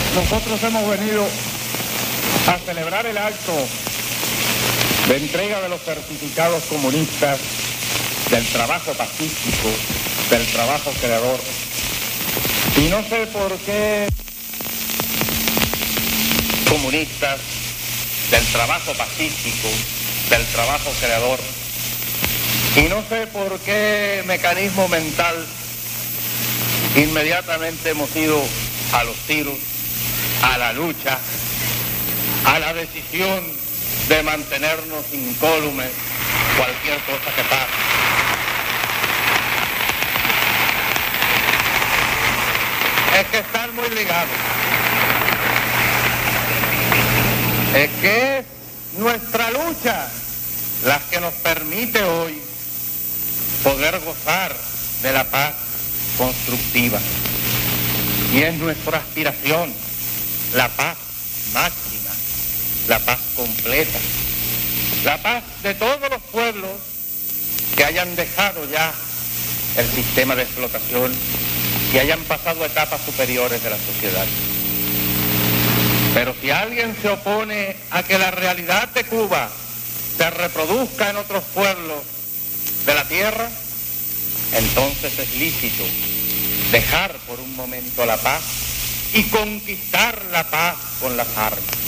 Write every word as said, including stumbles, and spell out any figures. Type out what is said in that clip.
Nosotros hemos venido a celebrar el acto de entrega de los certificados comunistas del trabajo pacífico, del trabajo creador. Y no sé por qué comunistas del trabajo pacífico, del trabajo creador. Y no sé por qué mecanismo mental inmediatamente hemos ido a los tiros, a la lucha, a la decisión de mantenernos incólumes cualquier cosa que pase. Es que están muy ligados. Es que es nuestra lucha la que nos permite hoy poder gozar de la paz constructiva. Y es nuestra aspiración, la paz máxima, la paz completa, la paz de todos los pueblos que hayan dejado ya el sistema de explotación y hayan pasado a etapas superiores de la sociedad. Pero si alguien se opone a que la realidad de Cuba se reproduzca en otros pueblos de la tierra, entonces es lícito dejar por un momento la paz y conquistar la paz con las armas.